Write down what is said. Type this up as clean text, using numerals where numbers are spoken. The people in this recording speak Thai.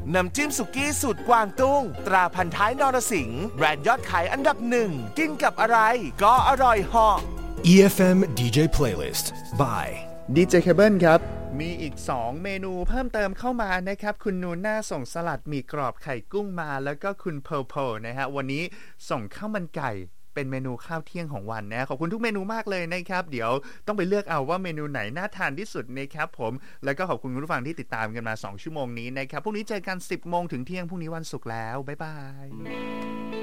น้ำจิ้มสุกี้สูตรกวางตุ้งตราพันท้ายนรสิงห์แบรนด์ยอดขายอันดับหนึ่งกินกับอะไรก็อร่อยเหาะ EFM DJ Playlist by DJ Cable ครับมีอีก2เมนูเพิ่มเติมเข้ามานะครับคุณนูน่าส่งสลัดหมี่กรอบไข่กุ้งมาแล้วก็คุณเพลนะฮะวันนี้ส่งข้าวมันไก่เป็นเมนูข้าวเที่ยงของวันนะขอบคุณทุกเมนูมากเลยนะครับเดี๋ยวต้องไปเลือกเอาว่าเมนูไหนน่าทานที่สุดนะครับผมแล้วก็ขอบคุณคุณผู้ฟังที่ติดตามกันมา2ชั่วโมงนี้นะครับพรุ่งนี้เจอกัน 10 โมงถึงเที่ยงพรุ่งนี้วันศุกร์แล้วบ๊ายบาย